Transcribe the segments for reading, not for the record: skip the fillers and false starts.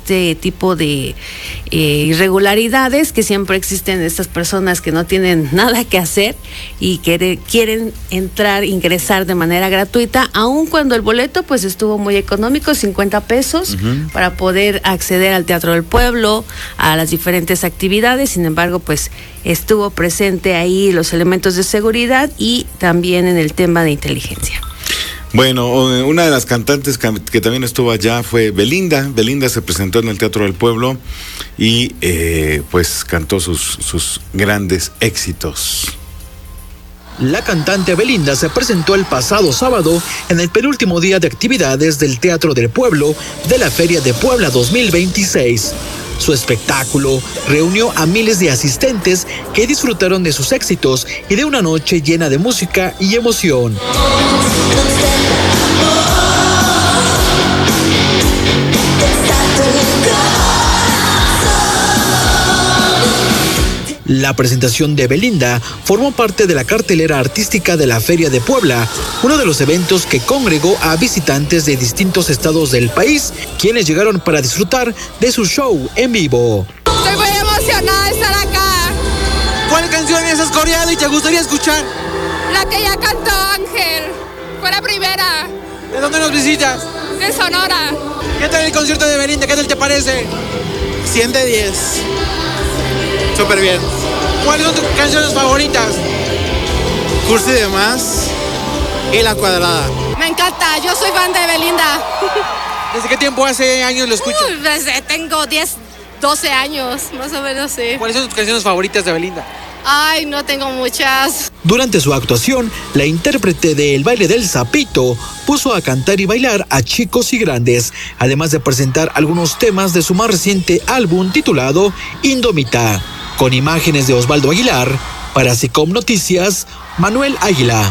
este tipo de irregularidades, que siempre existen estas personas que no tienen nada que hacer y que quieren ingresar de manera gratuita, aun cuando el boleto pues estuvo muy económico, 50 pesos, para poder acceder al Teatro del Pueblo, a las diferentes actividades. Sin embargo, pues estuvo presente ahí los elementos de seguridad y también en el tema de inteligencia. Bueno, una de las cantantes que también estuvo allá fue Belinda. Belinda se presentó en el Teatro del Pueblo y pues cantó sus grandes éxitos. La cantante Belinda se presentó el pasado sábado en el penúltimo día de actividades del Teatro del Pueblo de la Feria de Puebla 2026. Su espectáculo reunió a miles de asistentes que disfrutaron de sus éxitos y de una noche llena de música y emoción. La presentación de Belinda formó parte de la cartelera artística de la Feria de Puebla, uno de los eventos que congregó a visitantes de distintos estados del país, quienes llegaron para disfrutar de su show en vivo. Estoy muy emocionada de estar acá. ¿Cuál canción has coreado y te gustaría escuchar? La que ya cantó Ángel. Fue la primera. ¿De dónde nos visitas? De Sonora. ¿Qué tal el concierto de Belinda? ¿Qué tal te parece? 100 de 10. Súper bien. ¿Cuáles son tus canciones favoritas? Cursi de Más y La Cuadrada. Me encanta, yo soy fan de Belinda. ¿Desde qué tiempo, hace años lo escuchas? Tengo 10, 12 años, más o menos, sí. ¿Cuáles son tus canciones favoritas de Belinda? Ay, no tengo muchas. Durante su actuación, la intérprete de El Baile del Sapito puso a cantar y bailar a chicos y grandes, además de presentar algunos temas de su más reciente álbum titulado Indómita. Con imágenes de Osvaldo Aguilar, para SICOM Noticias, Manuel Águila.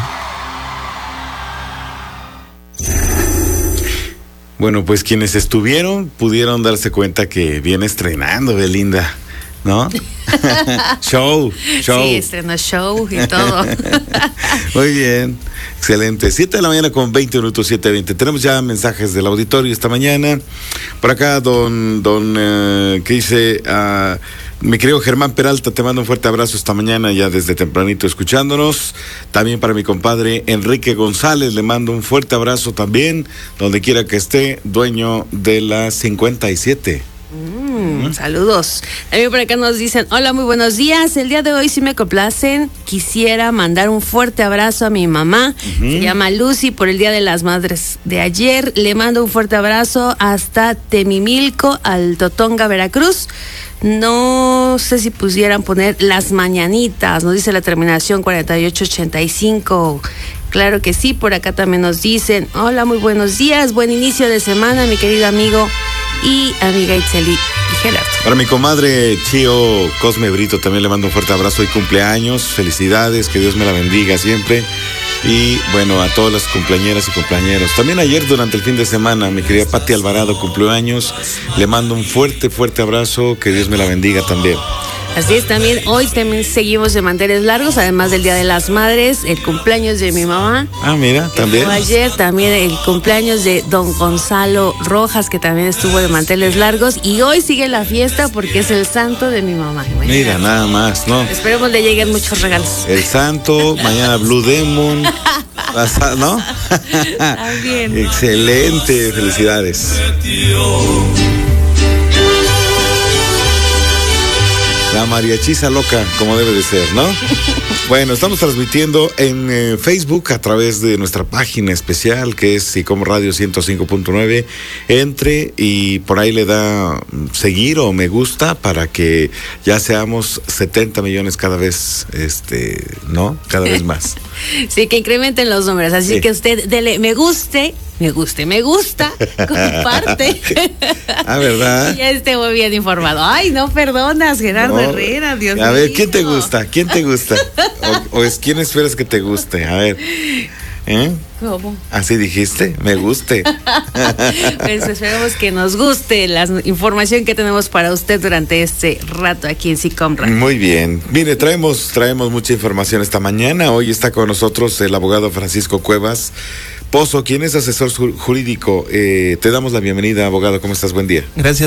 Bueno, pues quienes estuvieron pudieron darse cuenta que viene estrenando Belinda, ¿no? Show. Sí, estrenó show y todo. Muy bien, excelente. 7 de la mañana con 20 minutos, 7:20. Tenemos ya mensajes del auditorio esta mañana. Por acá, ¿qué dice? Mi querido Germán Peralta, te mando un fuerte abrazo esta mañana, ya desde tempranito escuchándonos. También para mi compadre Enrique González, le mando un fuerte abrazo también, donde quiera que esté, dueño de la 57. Saludos. También por acá nos dicen: hola, muy buenos días. El día de hoy, si me complacen, quisiera mandar un fuerte abrazo a mi mamá. Se llama Lucy, por el Día de las Madres de ayer. Le mando un fuerte abrazo hasta Temimilco, al Totonga, Veracruz. No sé si pudieran poner Las Mañanitas, nos dice la terminación 4885. Claro que sí. Por acá también nos dicen: hola, muy buenos días, buen inicio de semana, mi querido amigo y amiga Itzeli y Gerardo. Para mi comadre Chío Cosme Brito también le mando un fuerte abrazo y cumpleaños, felicidades, que Dios me la bendiga siempre. Y bueno, a todas las cumpleañeras y cumpleañeros. También ayer durante el fin de semana mi querida Pati Alvarado cumplió años, le mando un fuerte abrazo, que Dios me la bendiga también. Así es, también hoy también seguimos de manteles largos, además del Día de las Madres, el cumpleaños de mi mamá. Ah, mira, también. Ayer también el cumpleaños de don Gonzalo Rojas, que también estuvo de manteles largos, y hoy sigue la fiesta porque es el santo de mi mamá. Mira, nada más, ¿no? Esperemos le lleguen muchos regalos. El santo, mañana Blue Demon, ¿no? También. Excelente, felicidades. La mariachisa loca, como debe de ser, ¿no? Bueno, estamos transmitiendo en Facebook a través de nuestra página especial, que es SICOM Radio 105.9. Entre y por ahí le da seguir o me gusta para que ya seamos 70 millones cada vez, ¿no? Cada vez más. Sí, que incrementen los números. Así sí, que usted dele me gusta, comparte. Ah, ¿verdad? Y ya esté muy bien informado. Ay, no perdonas, Gerardo Herrera, Dios mío. A ver, ¿quién te gusta? ¿Quién te gusta? ¿Quién esperas que te guste? A ver. ¿Cómo? ¿Así dijiste? Me guste. Pues esperemos que nos guste la información que tenemos para usted durante este rato aquí en SICOM Radio. Muy bien. Mire, traemos mucha información esta mañana. Hoy está con nosotros el abogado Francisco Cuevas Pozo, quien es asesor jurídico. Te damos la bienvenida, abogado. ¿Cómo estás? Buen día. Gracias.